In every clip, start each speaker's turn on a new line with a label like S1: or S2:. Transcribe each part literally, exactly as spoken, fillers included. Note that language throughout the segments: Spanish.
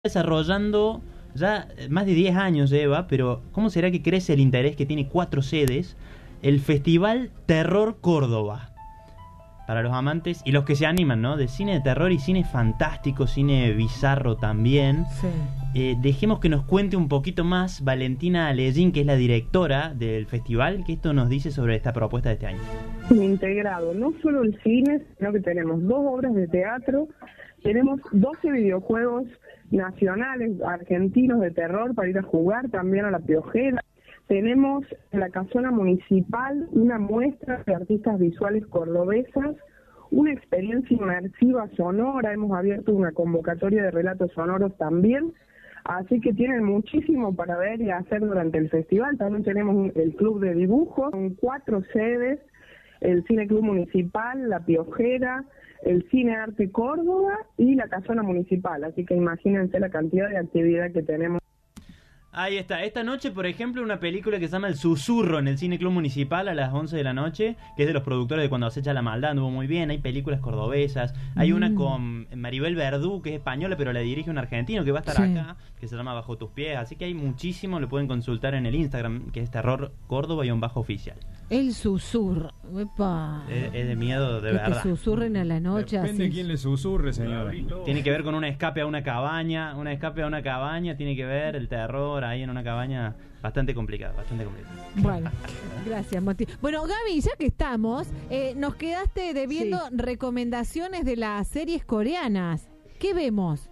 S1: desarrollando ya más de diez años lleva, pero ¿cómo será que crece el interés, que tiene cuatro sedes? El Festival Terror Córdoba. Para los amantes y los que se animan, ¿no? De cine de terror y cine fantástico, cine bizarro también.
S2: Sí.
S1: Eh, dejemos que nos cuente un poquito más Valentina Alellín, que es la directora del festival, que esto nos dice sobre esta propuesta de este año.
S3: Integrado no solo el cine, sino que tenemos dos obras de teatro, tenemos doce videojuegos nacionales, argentinos de terror para ir a jugar también a la Piojera. Tenemos en la casona municipal una muestra de artistas visuales cordobesas, una experiencia inmersiva sonora, hemos abierto una convocatoria de relatos sonoros también, así que tienen muchísimo para ver y hacer durante el festival. También tenemos el club de dibujo, con cuatro sedes, el Cine Club Municipal, la Piojera, el Cine Arte Córdoba y la casona municipal, así que imagínense la cantidad de actividad que tenemos.
S1: Ahí está. Esta noche, por ejemplo, una película que se llama El Susurro en el Cine Club Municipal a las once de la noche, que es de los productores de Cuando acecha la maldad, anduvo muy bien. Hay películas cordobesas. Hay mm. una con Maribel Verdú, que es española, pero la dirige un argentino que va a estar sí. acá, que se llama Bajo tus pies. Así que hay muchísimo, lo pueden consultar en el Instagram, que es Terror Córdoba y un bajo oficial.
S2: El susurro. Epa.
S1: Es, es de miedo, de
S2: que
S1: verdad.
S2: Que susurren a la noche.
S4: Depende
S2: así.
S4: de quién le susurre, señora.
S1: Tiene que ver con un escape a una cabaña, un escape a una cabaña, tiene que ver el terror ahí en una cabaña bastante complicada, bastante complicada.
S2: Bueno, gracias, Mati. Bueno, Gaby, ya que estamos, eh, nos quedaste debiendo sí. recomendaciones de las series coreanas. ¿Qué vemos?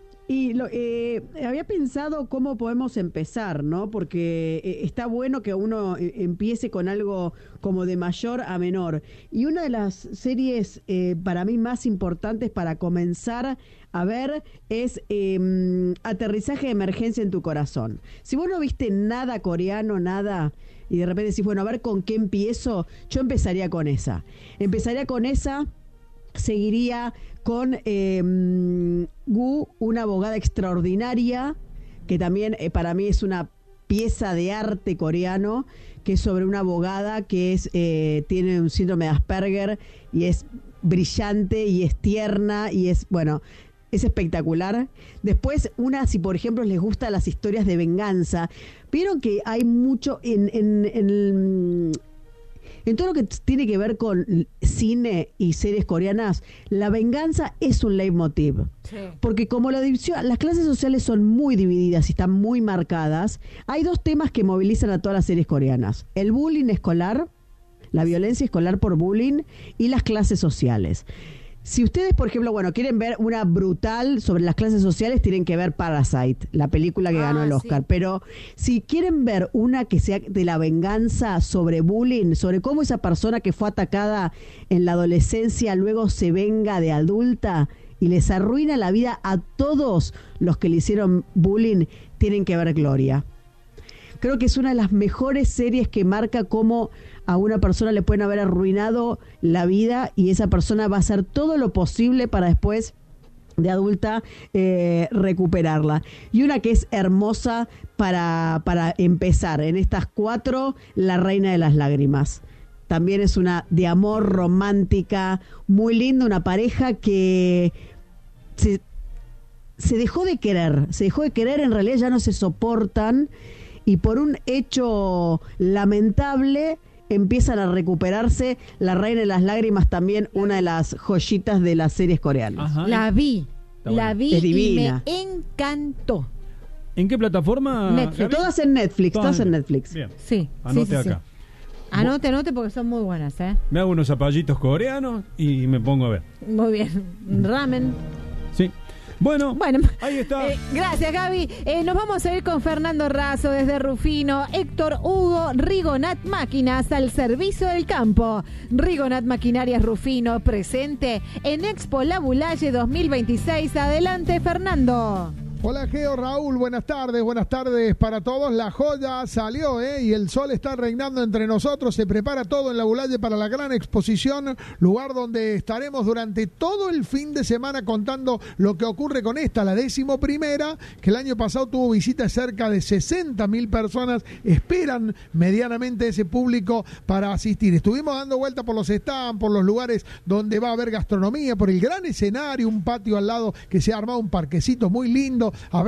S5: Y lo, eh, había pensado cómo podemos empezar, ¿no? Porque eh, está bueno que uno eh, empiece con algo como de mayor a menor. Y una de las series eh, para mí más importantes para comenzar a ver es eh, Aterrizaje de Emergencia en tu Corazón. Si vos no viste nada coreano, nada, y de repente decís, bueno, a ver con qué empiezo, yo empezaría con esa. Empezaría con esa, seguiría con eh, Gu, una abogada extraordinaria, que también eh, para mí es una pieza de arte coreano, que es sobre una abogada que es eh, tiene un síndrome de Asperger y es brillante y es tierna y es, bueno, es espectacular. Después, una, si por ejemplo les gustan las historias de venganza, vieron que hay mucho en, en, en el... En todo lo que tiene que ver con cine y series coreanas, la venganza es un leitmotiv. Sí. Porque como la división, las clases sociales son muy divididas y están muy marcadas, hay dos temas que movilizan a todas las series coreanas. El bullying escolar, la violencia escolar por bullying y las clases sociales. Si ustedes, por ejemplo, bueno, quieren ver una brutal sobre las clases sociales, tienen que ver Parasite, la película que ah, ganó el Oscar. Sí. Pero si quieren ver una que sea de la venganza sobre bullying, sobre cómo esa persona que fue atacada en la adolescencia luego se venga de adulta y les arruina la vida a todos los que le hicieron bullying, tienen que ver Gloria. Creo que es una de las mejores series que marca cómo a una persona le pueden haber arruinado la vida y esa persona va a hacer todo lo posible para después de adulta eh, recuperarla. Y una que es hermosa para, para empezar, en estas cuatro, La Reina de las Lágrimas. También es una de amor romántica, muy linda, una pareja que se, se dejó de querer, se dejó de querer, en realidad ya no se soportan y por un hecho lamentable empiezan a recuperarse. La Reina de las Lágrimas, también una de las joyitas de las series coreanas.
S2: Ajá. La vi,
S5: Está
S2: la
S5: bueno.
S2: vi
S5: Es
S2: y
S5: divina.
S2: me encantó.
S4: ¿En qué plataforma?
S2: Netflix.
S5: Todas en Netflix,
S4: todas,
S5: todas en Netflix.
S4: Bien.
S2: Sí,
S4: Anote
S2: sí, sí,
S4: acá.
S2: sí. Anote, anote porque son muy buenas, ¿eh?
S4: Me hago unos zapallitos coreanos y me pongo a ver.
S2: Muy bien. Ramen.
S4: Sí. Bueno,
S2: bueno,
S4: ahí está.
S2: Eh, gracias, Gaby. Eh, nos vamos a ir con Fernando Razo desde Rufino, Héctor Hugo, Rigonat Máquinas al servicio del campo. Rigonat Maquinarias Rufino, presente en Expo La Bulalle dos mil veintiséis. Adelante, Fernando.
S6: Hola Geo, Raúl, buenas tardes, buenas tardes para todos. La joya salió, ¿eh? Y el sol está reinando entre nosotros. Se prepara todo en La Bulalle para la gran exposición, lugar donde estaremos durante todo el fin de semana contando lo que ocurre con esta, la décimo primera, que el año pasado tuvo visitas cerca de sesenta mil personas. Esperan medianamente ese público para asistir. Estuvimos dando vuelta por los stands, por los lugares donde va a haber gastronomía, por el gran escenario, un patio al lado que se ha armado, un parquecito muy lindo. Habrá